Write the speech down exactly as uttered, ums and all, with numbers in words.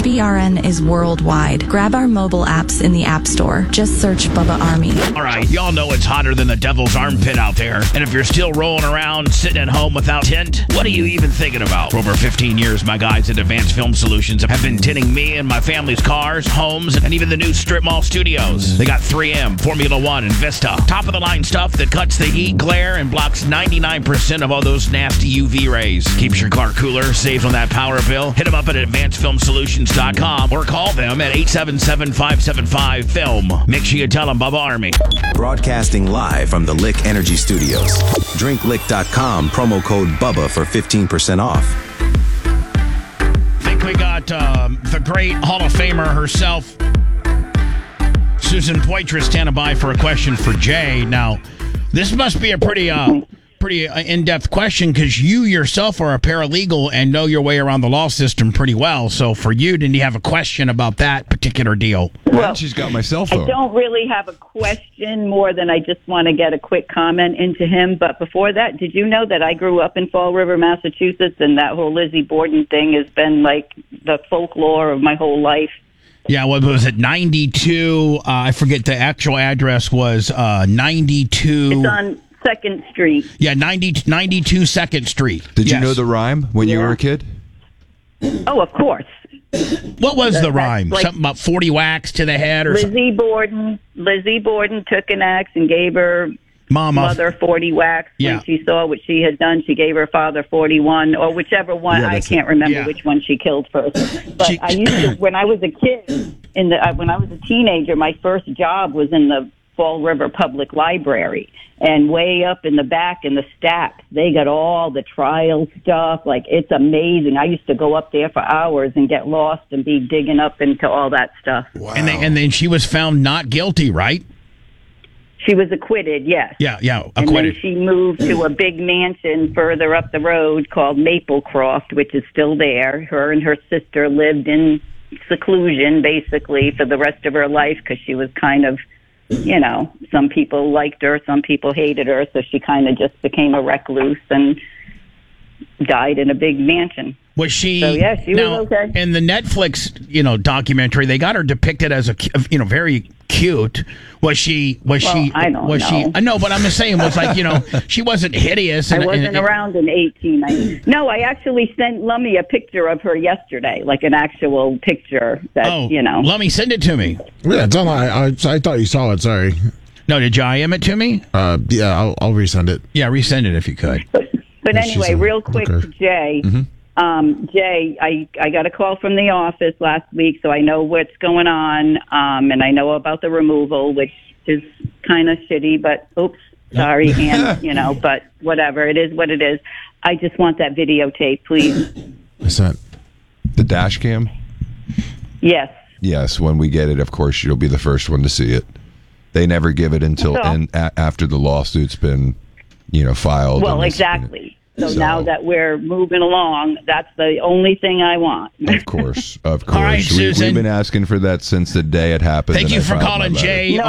B R N is worldwide. Grab our mobile apps in the App Store. Just search Bubba Army. All right, y'all know it's hotter than the devil's armpit out there. And if you're still rolling around, sitting at home without tint, what are you even thinking about? For over fifteen years, my guys at Advanced Film Solutions have been tinting me and my family's cars, homes, and even the new strip mall studios. They got three M, Formula One, and Vista. Top-of-the-line stuff that cuts the heat, glare, and blocks ninety-nine percent of all those nasty U V rays. Keeps your car cooler, saves on that power bill. Hit them up at advanced film solutions dot com or call them at eight seven seven, five seven five, film. Make sure you tell them Bubba Army. Broadcasting live from the Lick Energy Studios. drink lick dot com, promo code BUBBA for fifteen percent off. I think we got um, the great Hall of Famer herself, Susan Poitras, standing by for a question for Jay. Now, this must be a pretty... Uh, pretty in-depth question because you yourself are a paralegal and know your way around the law system pretty well. So for you, didn't you have a question about that particular deal? Well, she's got my cell phone. I don't really have a question more than I just want to get a quick comment into him. But before that, did you know that I grew up in Fall River, Massachusetts, and that whole Lizzie Borden thing has been like the folklore of my whole life? Yeah, what was it, ninety-two? Uh, I forget the actual address was uh, ninety-two. It's on Second Street. Yeah, ninety, ninety-two Second Street. Did yes. you know the rhyme when Yeah. you were a kid? Oh, of course. What was the That's rhyme? like- Something about forty whacks to the head or something? Lizzie Borden. Lizzie Borden took an axe and gave her Mama. mother forty whacks. Yeah. When she saw what she had done, she gave her father forty-one, or whichever one. Yeah, I that's can't it. remember Yeah. which one she killed first. But She- I used to, when I was a kid, in the uh, when I was a teenager, my first job was in the Fall River Public Library. And way up in the back in the stacks, they got all the trial stuff. Like, it's amazing. I used to go up there for hours and get lost and be digging up into all that stuff. Wow. And, they, and then she was found not guilty, right? She was acquitted, yes. Yeah, yeah, And acquitted. then she moved to a big mansion further up the road called Maplecroft, which is still there. Her and her sister lived in seclusion, basically, for the rest of her life because she was kind of, you know, some people liked her, some people hated her, so she kind of just became a recluse and died in a big mansion. Was she? So, yeah, she was now, okay. In the Netflix, you know, documentary, they got her depicted as a, cu- you know, very cute. Was she? Was Well, she? I don't was know. she? I know, but I'm just saying, was like, you know, she wasn't hideous. And, I wasn't and, around in eighteen ninety. No, I actually sent Lummy a picture of her yesterday, like an actual picture that, Oh, you know. let me send it to me. Yeah, it's on. I, I I thought you saw it. Sorry. No, did you I M it to me? Uh, yeah, I'll I'll resend it. Yeah, resend it if you could. But, but Yeah, she's anyway, a- real quick, okay. Jay. Mm-hmm. Um, Jay, I, I got a call from the office last week, so I know what's going on, um, and I know about the removal, which is kind of shitty, but oops, sorry, and, you know, but whatever, it is what it is. I just want that videotape, please. I sent. The dash cam? Yes. Yes, when we get it, of course, you'll be the first one to see it. They never give it until So- and a- after the lawsuit's been, you know, filed. Well, and it's been- exactly. So, So- now that we're moving along, that's the only thing I want. Of course, of course. All right, we, Susan. We've been asking for that since the day it happened. Thank and you I for filed my calling, letter. Jay. No,